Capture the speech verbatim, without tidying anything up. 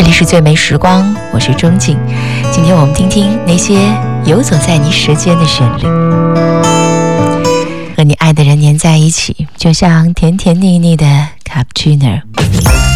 里是最美时光，我是钟景。今天我们听听那些游走在你时间的旋律，和你爱的人黏在一起，就像甜甜腻腻的 cappuccino。